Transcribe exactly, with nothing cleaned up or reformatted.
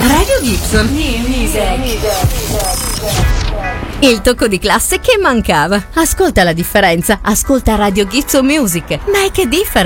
Radio Gibson. Il tocco di classe che mancava. Ascolta la differenza. Ascolta Radio Gibson Music. Make a difference.